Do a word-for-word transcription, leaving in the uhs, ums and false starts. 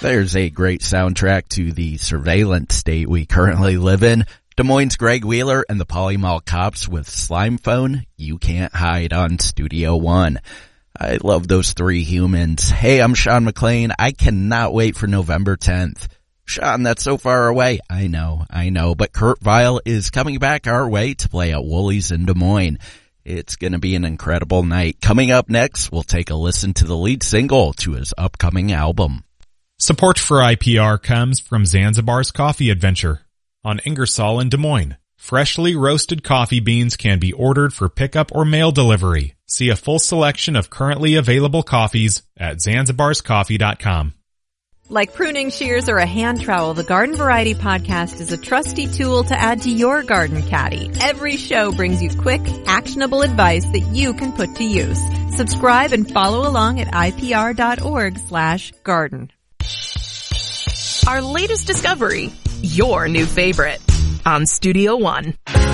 There's a great soundtrack to the surveillance state we currently live in. Des Moines' Greg Wheeler and the Polymall Cops with Slime Phone, You Can't Hide on Studio One. I love those three humans. Hey, I'm Sean McLean. I cannot wait for November tenth. Sean, that's so far away. I know, I know, but Kurt Vile is coming back our way to play at Woolies in Des Moines. It's going to be an incredible night. Coming up next, we'll take a listen to the lead single to his upcoming album. Support for I P R comes from Zanzibar's Coffee Adventure on Ingersoll in Des Moines. Freshly roasted coffee beans can be ordered for pickup or mail delivery. See a full selection of currently available coffees at zanzibars coffee dot com. Like pruning shears or a hand trowel, the Garden Variety Podcast is a trusty tool to add to your garden caddy. Every show brings you quick, actionable advice that you can put to use. Subscribe and follow along at ipr.org slash garden. Our latest discovery, your new favorite, on Studio One.